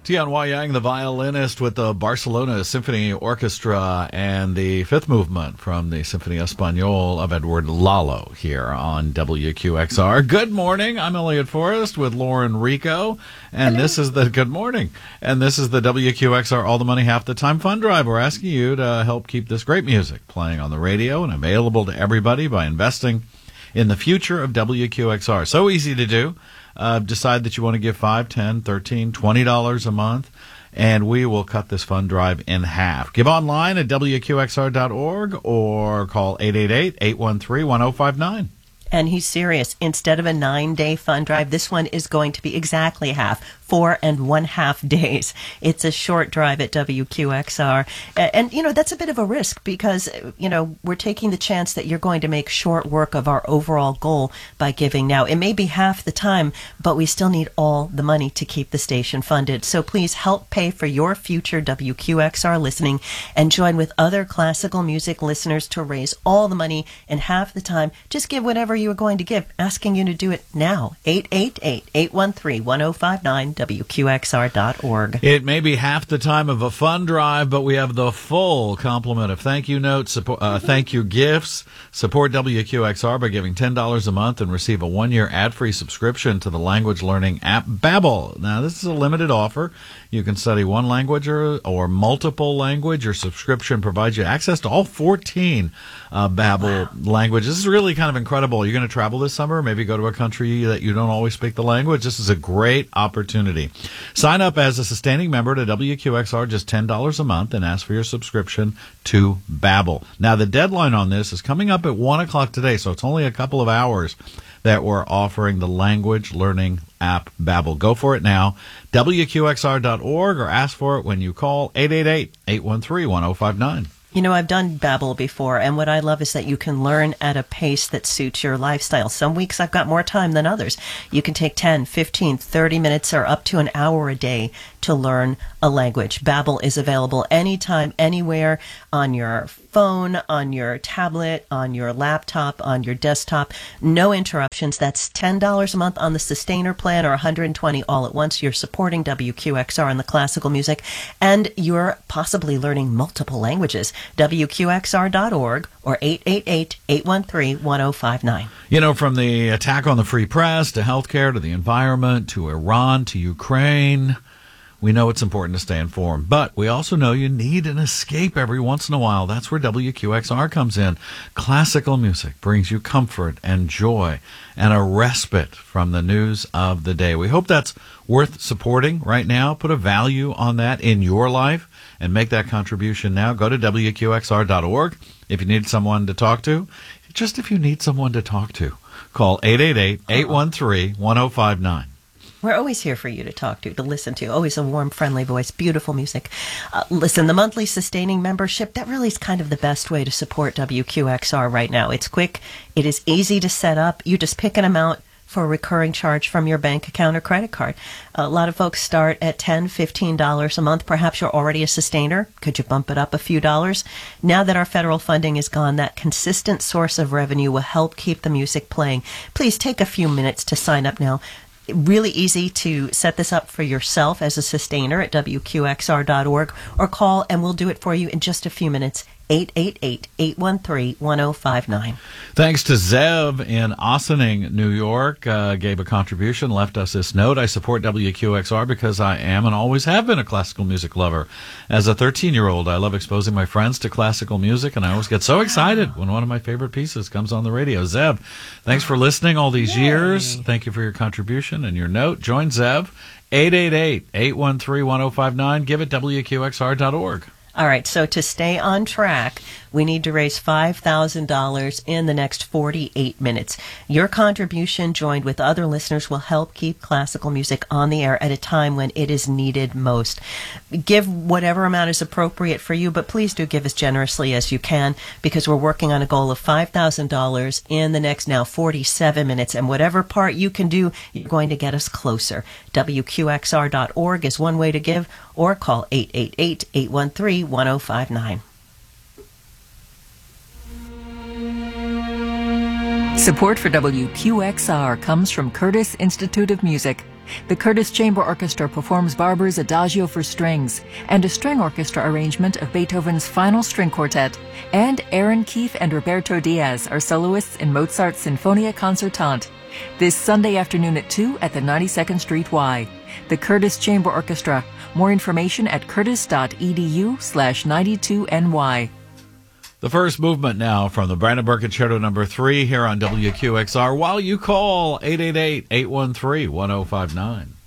Tian Hua Yang, the violinist with the Barcelona Symphony Orchestra, and the fifth movement from the Symphony Español of Edward Lalo here on WQXR. Good morning. I'm Elliot Forrest with Lauren Rico, and this is the good morning. And this is the WQXR All the Money Half the Time Fund Drive. We're asking you to help keep this great music playing on the radio and available to everybody by investing in the future of WQXR. So easy to do. Decide that you want to give $5, $10, $13, $20 a month, and we will cut this fund drive in half. Give online at WQXR.org or call 888-813-1059. And he's serious. Instead of a 9-day fund drive, this one is going to be exactly half, 4 1/2 days. It's a short drive at WQXR. And, that's a bit of a risk because, we're taking the chance that you're going to make short work of our overall goal by giving now. It may be half the time, but we still need all the money to keep the station funded. So please help pay for your future WQXR listening and join with other classical music listeners to raise all the money in half the time. Just give whatever you are going to give, asking you to do it now. 888-813-1059, WQXR.org. It may be half the time of a fund drive, but we have the full complement of thank you notes, thank you gifts. Support WQXR by giving $10 a month and receive a 1-year ad-free subscription to the language learning app Babbel. Now, this is a limited offer. You can study one language or multiple language. Your subscription provides you access to all 14 Babbel languages. This is really kind of incredible. You're going to travel this summer, maybe go to a country that you don't always speak the language. This is a great opportunity. Sign up as a sustaining member to WQXR, just $10 a month, and ask for your subscription to Babbel. Now, the deadline on this is coming up at 1 o'clock today, so it's only a couple of hours that we're offering the language learning app Babbel. Go for it now, WQXR.org, or ask for it when you call 888-813-1059. I've done Babbel before, and what I love is that you can learn at a pace that suits your lifestyle. Some weeks I've got more time than others. You can take 10, 15, 30 minutes or up to an hour a day to learn a language. Babbel is available anytime, anywhere, on your phone, on your tablet, on your laptop, on your desktop. No interruptions. That's $10 a month on the Sustainer plan, or $120 all at once. You're supporting WQXR and the classical music, and you're possibly learning multiple languages. WQXR.org or 888-813-1059. From the attack on the free press to healthcare to the environment to Iran to Ukraine, we know it's important to stay informed, but we also know you need an escape every once in a while. That's where WQXR comes in. Classical music brings you comfort and joy and a respite from the news of the day. We hope that's worth supporting right now. Put a value on that in your life and make that contribution now. Go to WQXR.org if you need someone to talk to. Just if you need someone to talk to, call 888-813-1059. We're always here for you to talk to listen to. Always a warm, friendly voice, beautiful music. Listen, the monthly sustaining membership, that really is kind of the best way to support WQXR right now. It's quick. It is easy to set up. You just pick an amount for a recurring charge from your bank account or credit card. A lot of folks start at $10, $15 a month. Perhaps you're already a sustainer. Could you bump it up a few dollars? Now that our federal funding is gone, that consistent source of revenue will help keep the music playing. Please take a few minutes to sign up now. Really easy to set this up for yourself as a sustainer at WQXR.org, or call and we'll do it for you in just a few minutes. 888-813-1059. Thanks to Zev in Ossining, New York, gave a contribution, left us this note. I support WQXR because I am and always have been a classical music lover. As a 13-year-old, I love exposing my friends to classical music, and I always get so excited when one of my favorite pieces comes on the radio. Zev, thanks for listening all these years. Thank you for your contribution and your note. Join Zev, 888-813-1059. Give it WQXR.org. All right, so to stay on track, we need to raise $5,000 in the next 48 minutes. Your contribution, joined with other listeners, will help keep classical music on the air at a time when it is needed most. Give whatever amount is appropriate for you, but please do give as generously as you can, because we're working on a goal of $5,000 in the next now 47 minutes. And whatever part you can do, you're going to get us closer. WQXR.org is one way to give, or call 888-813-1059. Support for WQXR comes from Curtis Institute of Music, The Curtis Chamber Orchestra performs Barber's Adagio for strings and a string orchestra arrangement of Beethoven's Final String Quartet. And Aaron Keefe and Roberto Diaz are soloists in Mozart's Sinfonia Concertante. This Sunday afternoon at 2 at the 92nd Street Y. The Curtis Chamber Orchestra. More information at curtis.edu/92ny. The first movement now from the Brandenburg Concerto No. 3 here on WQXR. While you call 888-813-1059.